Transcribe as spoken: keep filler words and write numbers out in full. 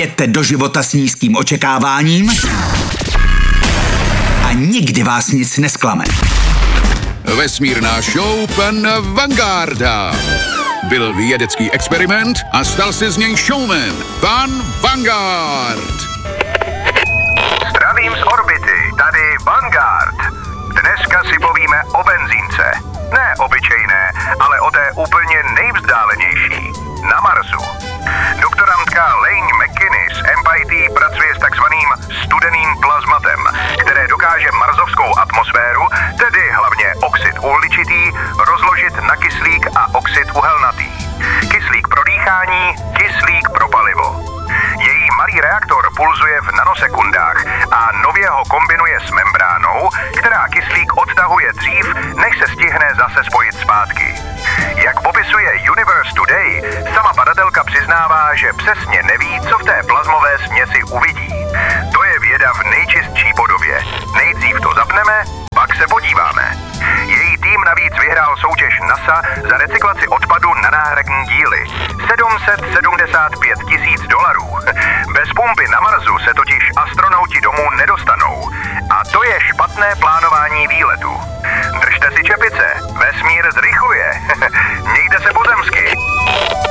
Jděte do života s nízkým očekáváním a nikdy vás nic nesklame. Vesmírná show pana Vangarda. Byl vědecký experiment a stal se z něj showman. Pan Vanguard. Zdravím z orbity, tady Vanguard. Dneska si povíme o benzínce. Ne obyčejné, ale o té úplně nejvzdálenější. Na Marsu. Doktorantka Lane McInnes M I T pracuje s takzvaným studeným plazmatem, které dokáže marsovskou atmosféru, tedy hlavně oxid uhličitý, rozložit na kyslík a oxid uhelnatý. Kyslík pro dýchání, kyslík pro palivo. Její malý reaktor pulzuje v nanosekundách a nově ho kombinuje s membránou, která kyslík odtahuje dřív, než se stihne zase spojit zpátky. Jak popisuje Universe Today, sama badatelka přiznává, že přesně neví, co v té plazmové směsi uvidí. To je věda v nejčistší podobě. Nejdřív to zapneme, pak se podíváme. Její tým navíc vyhrál soutěž NASA za recyklaci odpadu na náhradní díly. sedm set sedmdesát pět tisíc dolarů. Bez pumpy na Marsu se totiž astronauti domů nedostanou. A to je špatné plánování výletu. Držte si čepice, vesmír zrychluje. Mějte se pozemsky.